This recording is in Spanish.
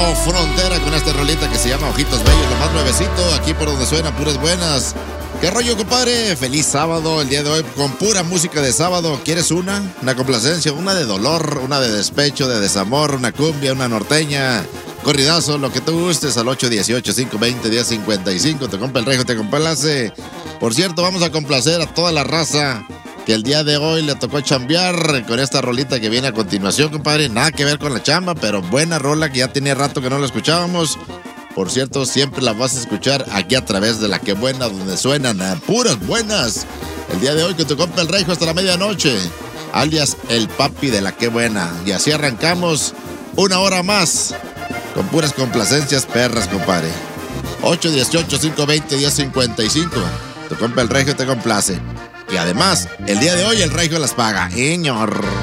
Frontera con esta rolita que se llama Ojitos Bellos, lo más nuevecito, aquí por donde suena puras buenas. ¿Qué rollo, compadre? Feliz sábado el día de hoy con pura música de sábado. ¿Quieres una complacencia, una de dolor, una de despecho, de desamor, una cumbia, una norteña, corridazo, lo que tú gustes al 818-520-1055? Te compra el Rejo, te complace. Por cierto, vamos a complacer a toda la raza que el día de hoy le tocó chambear con esta rolita que viene a continuación, compadre. Nada que ver con la chamba, pero buena rola que ya tenía rato que no la escuchábamos. Por cierto, siempre la vas a escuchar aquí a través de La Que Buena, donde suenan a puras buenas. El día de hoy que te compra el Rejo hasta la medianoche, alias el papi de La Que Buena. Y así arrancamos una hora más con puras complacencias perras, compadre. 818-520-1055. Te compra el Rejo y te complace. Y además, el día de hoy el Rejo las paga. Señor.